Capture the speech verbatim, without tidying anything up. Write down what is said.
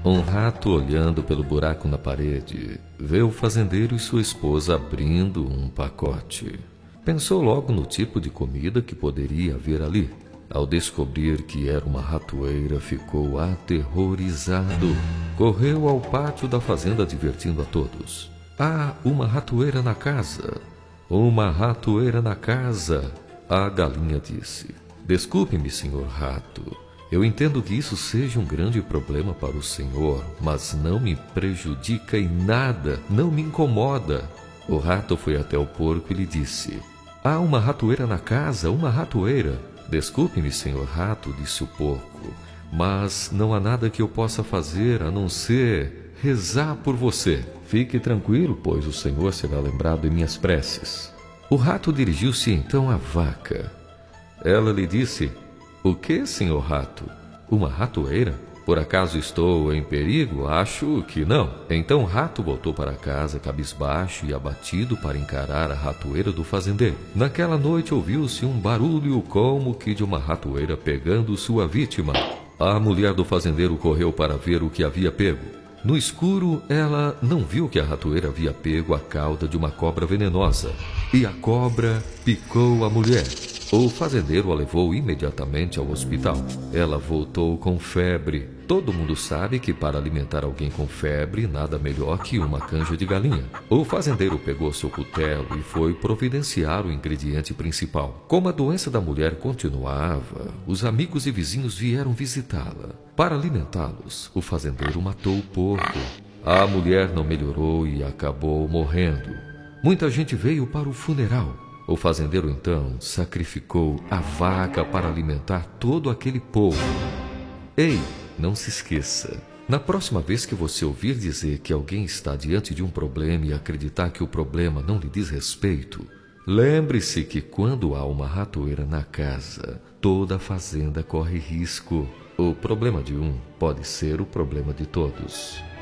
Um rato, olhando pelo buraco na parede, vê o fazendeiro e sua esposa abrindo um pacote. Pensou logo no tipo de comida que poderia haver ali. Ao descobrir que era uma ratoeira, ficou aterrorizado. Correu ao pátio da fazenda advertindo a todos. Há uma ratoeira na casa! Uma ratoeira na casa! A galinha disse. Desculpe-me, senhor rato. Eu entendo que isso seja um grande problema para o senhor, mas não me prejudica em nada, não me incomoda. O rato foi até o porco e lhe disse. Há uma ratoeira na casa, uma ratoeira. Desculpe-me, senhor rato, disse o porco, mas não há nada que eu possa fazer a não ser rezar por você. Fique tranquilo, pois o senhor será lembrado em minhas preces. O rato dirigiu-se então à vaca. Ela lhe disse, o que, senhor rato? Uma ratoeira? Por acaso estou em perigo? Acho que não. Então o rato voltou para casa, cabisbaixo e abatido, para encarar a ratoeira do fazendeiro. Naquela noite ouviu-se um barulho como que de uma ratoeira pegando sua vítima. A mulher do fazendeiro correu para ver o que havia pego. No escuro, ela não viu que a ratoeira havia pego a cauda de uma cobra venenosa. E a cobra picou a mulher. O fazendeiro a levou imediatamente ao hospital. Ela voltou com febre. Todo mundo sabe que para alimentar alguém com febre, nada melhor que uma canja de galinha. O fazendeiro pegou seu cutelo e foi providenciar o ingrediente principal. Como a doença da mulher continuava, os amigos e vizinhos vieram visitá-la. Para alimentá-los, o fazendeiro matou o porco. A mulher não melhorou e acabou morrendo. Muita gente veio para o funeral. O fazendeiro então sacrificou a vaca para alimentar todo aquele povo. Ei, não se esqueça. Na próxima vez que você ouvir dizer que alguém está diante de um problema e acreditar que o problema não lhe diz respeito, lembre-se que quando há uma ratoeira na casa, toda a fazenda corre risco. O problema de um pode ser o problema de todos.